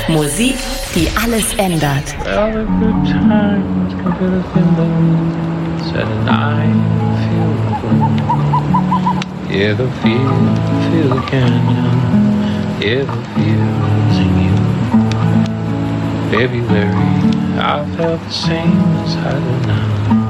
Musik, die alles ändert. Well, the good times come to the window, said and I feel the glow. Yeah, the feel the canyon, yeah, the feel's in you. February, I felt the same as I do now.